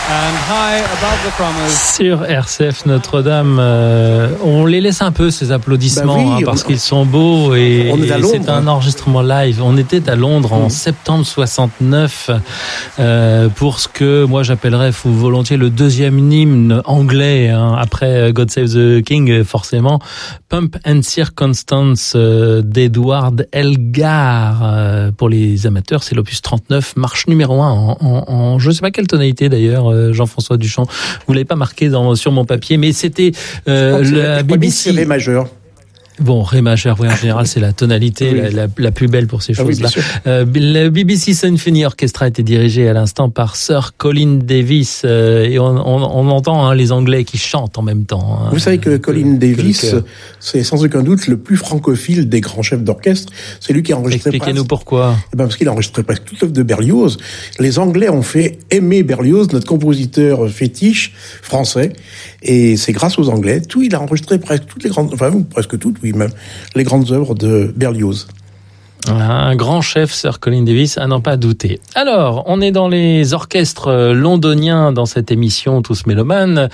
And high above the promise. Sur RCF Notre-Dame, on les laisse un peu ces applaudissements parce qu'ils sont beaux et c'est un enregistrement live. On était à Londres en septembre 69 pour ce que moi j'appellerais volontiers le deuxième hymne anglais après God Save the King forcément, Pomp and Circumstance d'Edward Elgar. Pour les amateurs, c'est l'opus 39, marche numéro 1 en je ne sais pas quelle tonalité d'ailleurs. Jean-François Duchamp, vous l'avez pas marqué sur mon papier, mais c'était la BBC. C'est Ré majeur. Bon, Ré majeur, oui, en général, c'est la tonalité la plus belle pour ces choses-là. Le BBC Symphony Orchestra a été dirigé à l'instant par Sir Colin Davis, et on entend les Anglais qui chantent en même temps. Vous savez que Colin Davis, c'est sans aucun doute le plus francophile des grands chefs d'orchestre. C'est lui qui a enregistré. Expliquez-nous pourquoi. Parce qu'il a enregistré presque toute l'œuvre de Berlioz. Les Anglais ont fait aimer Berlioz, notre compositeur fétiche français, et c'est grâce aux Anglais. Il a enregistré presque toutes les grandes, presque toutes. Oui, même les grandes œuvres de Berlioz. Un grand chef, Sir Colin Davis, à n'en pas douter. Alors, on est dans les orchestres londoniens dans cette émission Tous Mélomanes.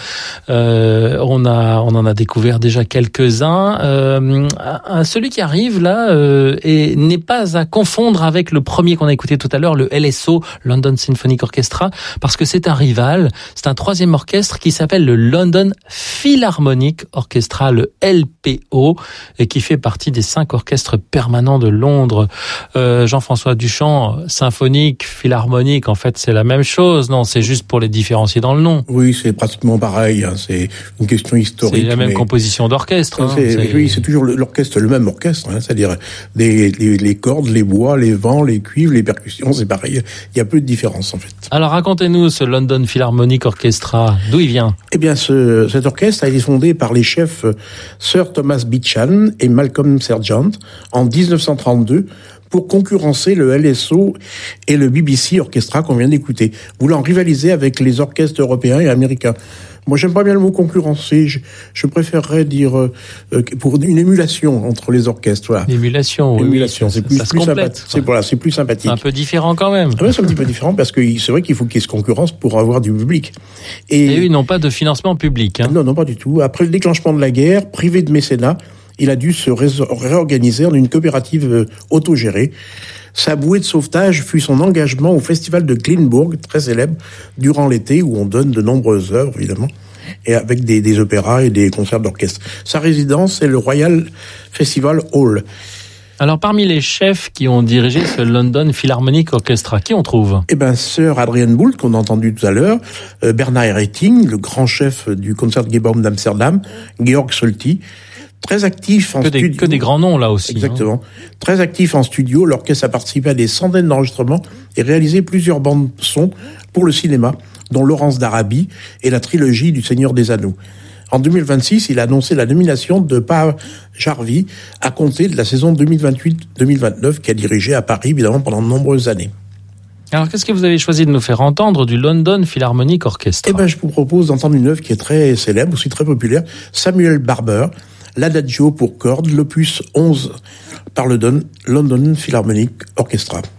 On en a découvert déjà quelques-uns. Celui qui arrive là n'est pas à confondre avec le premier qu'on a écouté tout à l'heure, le LSO, London Symphonic Orchestra, parce que c'est un rival. C'est un troisième orchestre qui s'appelle le London Philharmonic Orchestra, le LPO, et qui fait partie des 5 orchestres permanents de Londres. Jean-François Duchamp, symphonique, philharmonique, en fait c'est la même chose, non? C'est juste pour les différencier dans le nom. Oui, c'est pratiquement pareil, c'est une question historique. C'est la même composition d'orchestre. Oui, c'est toujours l'orchestre, le même orchestre, c'est-à-dire les cordes, les bois, les vents, les cuivres, les percussions, c'est pareil. Il y a peu de différence en fait. Alors racontez-nous ce London Philharmonic Orchestra, d'où il vient? Eh bien, cet orchestre a été fondé par les chefs Sir Thomas Beecham et Malcolm Sergeant en 1932 pour concurrencer le LSO et le BBC Orchestra qu'on vient d'écouter, voulant rivaliser avec les orchestres européens et américains. Moi, j'aime pas bien le mot concurrencer. Je préférerais dire pour une émulation entre les orchestres. Voilà. L'émulation, c'est plus sympathique. C'est plus sympathique. C'est un peu différent quand même. C'est un petit peu différent parce que c'est vrai qu'il faut qu'il y ait ce concurrence pour avoir du public. Et eux, ils n'ont pas de financement public. Non, pas du tout. Après le déclenchement de la guerre, privé de mécénat, il a dû se réorganiser en une coopérative autogérée. Sa bouée de sauvetage fut son engagement au festival de Glyndebourg, très célèbre, durant l'été, où on donne de nombreuses œuvres, évidemment, et avec des opéras et des concerts d'orchestre. Sa résidence est le Royal Festival Hall. Alors, parmi les chefs qui ont dirigé ce London Philharmonic Orchestra, qui on trouve? Sir Adrian Boult, qu'on a entendu tout à l'heure, Bernard Haitink, le grand chef du Concertgebouw d'Amsterdam, Georg Solti, très actif en studio. Que des grands noms, là aussi. Exactement. Très actif en studio, l'orchestre a participé à des centaines d'enregistrements et réalisé plusieurs bandes son pour le cinéma, dont Laurence d'Arabie et la trilogie du Seigneur des Anneaux. En 2026, il a annoncé la nomination de Pa Jarvi à compter de la saison 2028-2029 qu'il a dirigé à Paris, évidemment, pendant de nombreuses années. Alors, qu'est-ce que vous avez choisi de nous faire entendre du London Philharmonic Orchestra? Je vous propose d'entendre une œuvre qui est très célèbre, aussi très populaire, Samuel Barber, l'Adagio pour cordes, l'opus 11 par le London Philharmonic Orchestra.